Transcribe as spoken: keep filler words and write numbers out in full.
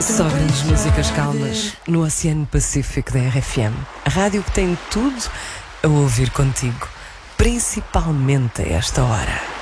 Só grandes músicas calmas no Oceano Pacífico da R F M. A rádio que tem tudo a ouvir contigo, principalmente a esta hora.